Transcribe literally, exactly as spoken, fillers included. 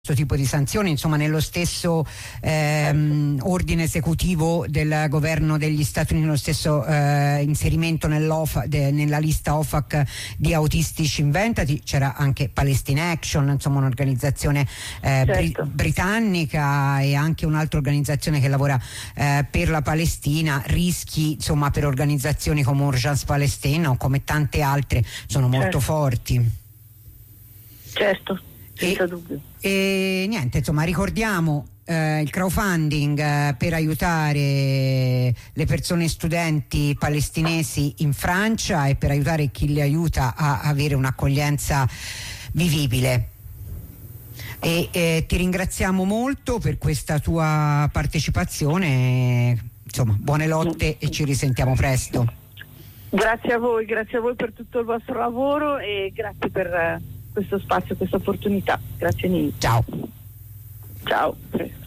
questo tipo di sanzioni, insomma nello stesso ehm, ordine esecutivo del governo degli Stati Uniti, nello stesso eh, inserimento nell'O F A, de, nella lista O F A C di autistici inventati c'era anche Palestine Action, insomma un'organizzazione eh, certo. bri- britannica e anche un'altra organizzazione che lavora eh, per la Palestina. Rischi insomma per organizzazioni come Urgence Palestina o come tante altre sono molto certo. forti. Certo, senza e, dubbio. E niente, insomma, ricordiamo eh, il crowdfunding eh, per aiutare le persone studenti palestinesi in Francia e per aiutare chi li aiuta a avere un'accoglienza vivibile. E eh, ti ringraziamo molto per questa tua partecipazione, insomma, buone lotte e ci risentiamo presto. Grazie a voi, grazie a voi per tutto il vostro lavoro e grazie per questo spazio, questa opportunità. Grazie mille. Ciao. Ciao.